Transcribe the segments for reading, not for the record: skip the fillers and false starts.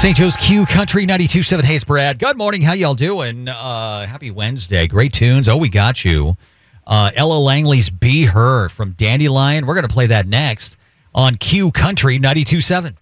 St. Joe's Q Country 92.7. Hey, it's Brad. Good morning. How y'all doing? Happy Wednesday. Great tunes. Oh, we got you. Ella Langley's Be Her from Dandelion. We're going to play that next on Q Country 92.7.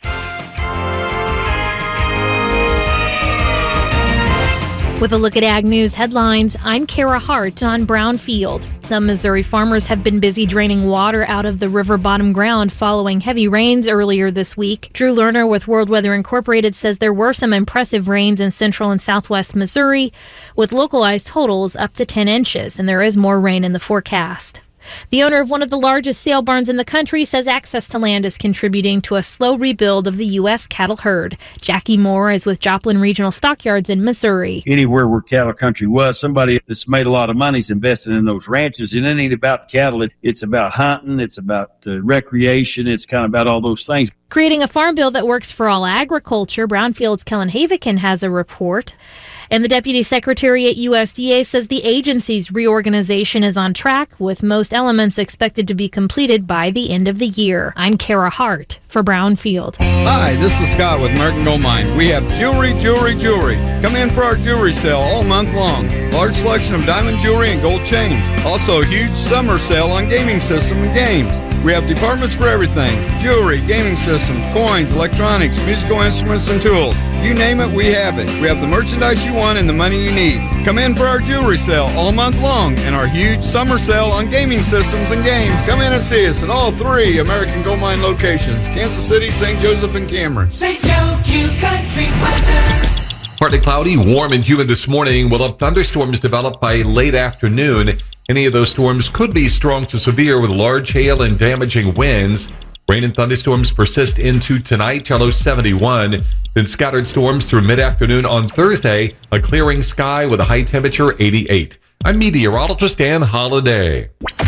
With a look at Ag News headlines, I'm Kara Hart on Brownfield. Some Missouri farmers have been busy draining water out of the river bottom ground following heavy rains earlier this week. Drew Lerner with World Weather Incorporated says there were some impressive rains in central and southwest Missouri, with localized totals up to 10 inches, and there is more rain in the forecast. The owner of one of the largest sale barns in the country says access to land is contributing to a slow rebuild of the U.S. cattle herd. Jackie Moore is with Joplin Regional Stockyards in Missouri. Anywhere where cattle country was, somebody that's made a lot of money is investing in those ranches. And it ain't about cattle. It's about hunting. It's about recreation. It's kind of about all those things. Creating a farm bill that works for all agriculture, Brownfield's Kellen Havikin has a report. And the Deputy Secretary at USDA says the agency's reorganization is on track, with most elements expected to be completed by the end of the year. I'm Kara Hart for Brownfield. Hi, this is Scott with American Gold Mine. We have jewelry. Come in for our jewelry sale all month long. Large selection of diamond jewelry and gold chains. Also a huge summer sale on gaming system and games. We have departments for everything: jewelry, gaming systems, coins, electronics, musical instruments, and tools. You name it, we have it. We have the merchandise you want and the money you need. Come in for our jewelry sale all month long and our huge summer sale on gaming systems and games. Come in and see us at all three American Gold Mine locations: Kansas City, St. Joseph, and Cameron. St. Joe Q Country weather. Partly cloudy, warm and humid this morning. We'll have thunderstorms develop by late afternoon. Any of those storms could be strong to severe with large hail and damaging winds. Rain and thunderstorms persist into tonight, low 71. Then scattered storms through mid-afternoon on Thursday. A clearing sky with a high temperature 88. I'm meteorologist Dan Holliday.